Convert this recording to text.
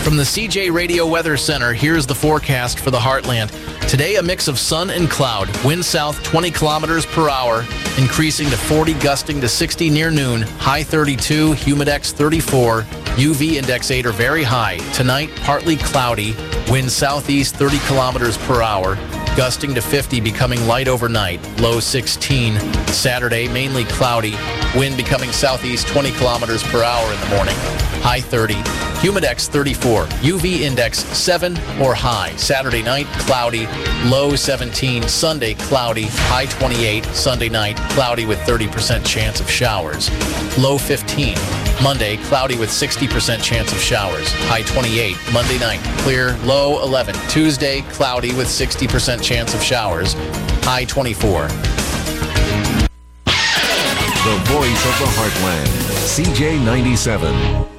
From the CJ Radio Weather Center, here's the forecast for the Heartland. Today, a mix of sun and cloud. Wind south 20 kilometers per hour, increasing to 40, gusting to 60 near noon. High 32, humidex 34, UV index 8 are very high. Tonight, partly cloudy. Wind southeast 30 kilometers per hour, gusting to 50, becoming light overnight. Low 16. Saturday, mainly cloudy. Wind becoming southeast 20 kilometers per hour in the morning. High 30. Humidex 34. UV index 7 or high. Saturday night, cloudy. Low 17. Sunday, cloudy. High 28. Sunday night, cloudy with 30% chance of showers. Low 15. Monday, cloudy with 60% chance of showers. High 28. Monday night, clear. Low 11. Tuesday, cloudy with 60% chance of showers. High 24. The voice of the Heartland, CJ 97.